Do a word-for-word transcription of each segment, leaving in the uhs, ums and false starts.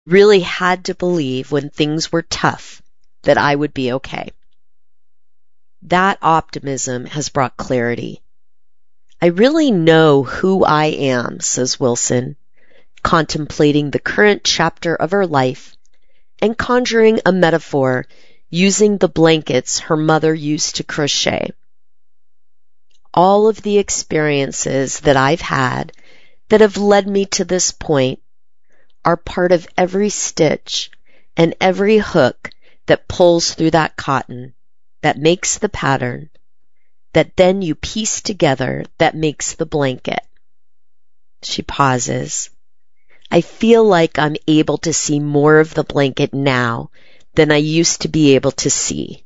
really had to believe when things were tough that I would be okay. That optimism has brought clarity. I really know who I am, says Wilson, contemplating the current chapter of her life and conjuring a metaphor using the blankets her mother used to crochet. All of the experiences that I've had that have led me to this point are part of every stitch and every hook that pulls through that cotton, that makes the pattern, that then you piece together, that makes the blanket. She pauses. I feel like I'm able to see more of the blanket now than I used to be able to see.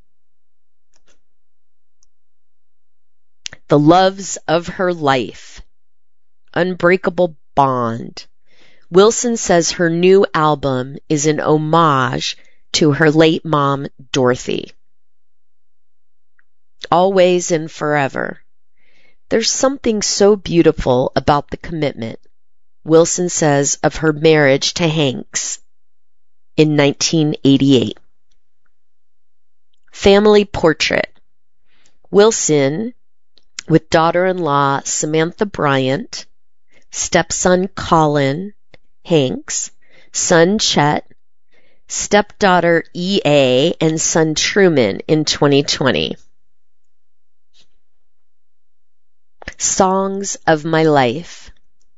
The loves of her life. Unbreakable bond. Wilson says her new album is an homage to her late mom, Dorothy. Always and forever. There's something so beautiful about the commitment, Wilson says of her marriage to Hanks in nineteen eighty-eight. Family portrait. Wilson, with daughter-in-law Samantha Bryant, stepson Colin Hanks, son Chet, stepdaughter E A, and son Truman in twenty twenty. Songs of my life.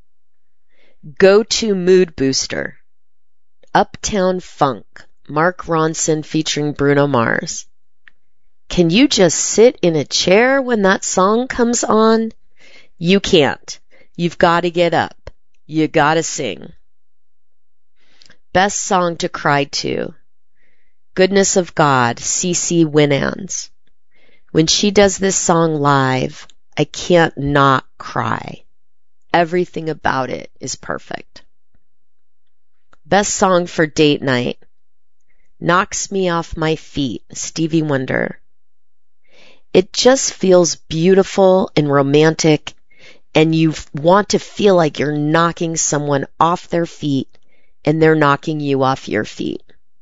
Go-to mood booster. Uptown Funk, Mark Ronson featuring Bruno Mars. Can you just sit in a chair when that song comes on? You can't. You've got to get up. You got to sing. Best song to cry to. Goodness of God, CeCe Winans. When she does this song live, I can't not cry. Everything about it is perfect. Best song for date night. Knocks Me Off My Feet, Stevie Wonder. It just feels beautiful and romantic, and you want to feel like you're knocking someone off their feet and they're knocking you off your feet.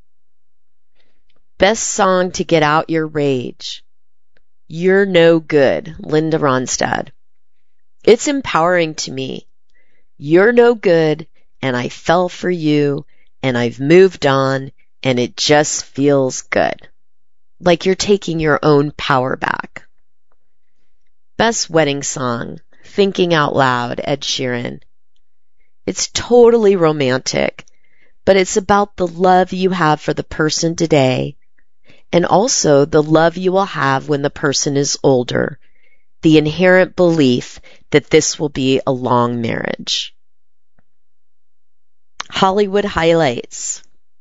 Best song to get out your rage. You're No Good, Linda Ronstadt. It's empowering to me. You're no good, and I fell for you, and I've moved on, and it just feels good. Like you're taking your own power back. Best wedding song, Thinking Out Loud, Ed Sheeran. It's totally romantic, but it's about the love you have for the person today, and also the love you will have when the person is older, the inherent belief that this will be a long marriage. Hollywood highlights.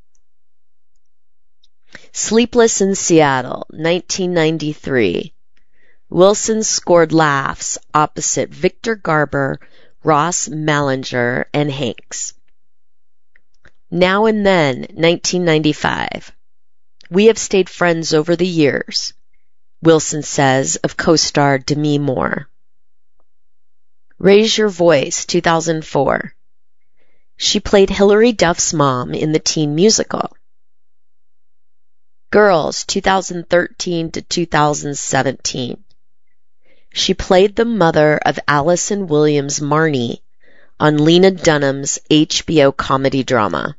Sleepless in Seattle, nineteen ninety-three. Wilson scored laughs opposite Victor Garber, Ross Malinger, and Hanks. Now and Then, nineteen ninety-five. We have stayed friends over the years, Wilson says of co-star Demi Moore. Raise Your Voice, two thousand four. She played Hilary Duff's mom in the teen musical. Girls, two thousand thirteen to two thousand seventeen. She played the mother of Allison Williams Marnie on Lena Dunham's H B O comedy drama.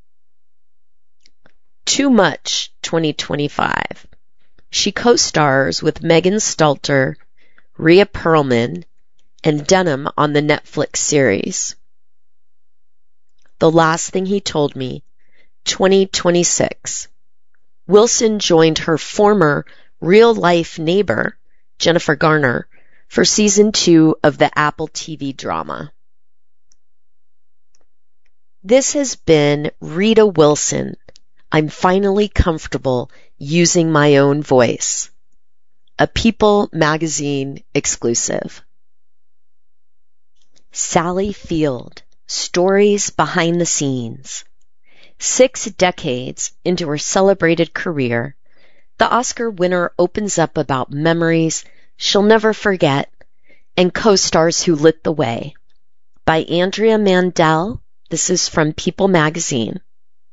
Too Much, twenty twenty-five. She co-stars with Megan Stalter, Rhea Perlman, and Dunham on the Netflix series. The Last Thing He Told Me, twenty twenty-six. Wilson joined her former real-life neighbor, Jennifer Garner, for season two of the Apple T V drama. This has been Rita Wilson. I'm finally comfortable using my own voice. A People magazine exclusive. Sally Field, Stories Behind the Scenes. Six decades into her celebrated career, the Oscar winner opens up about memories she'll never forget and co-stars who lit the way. By Andrea Mandel, this is from People magazine.